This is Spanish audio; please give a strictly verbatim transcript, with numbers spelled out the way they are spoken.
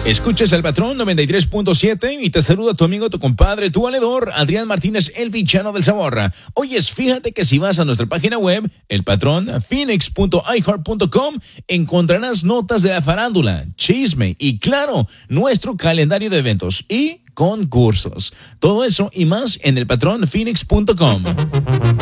Escuchas al Patrón noventa y tres punto siete y te saluda tu amigo, tu compadre, tu valedor, Adrián Martínez, el Vichano del Sabor. Oyes, fíjate que si vas a nuestra página web, el patrón phoenix punto i heart punto com, encontrarás notas de la farándula, chisme y, claro, nuestro calendario de eventos y concursos. Todo eso y más en el patrón phoenix punto com.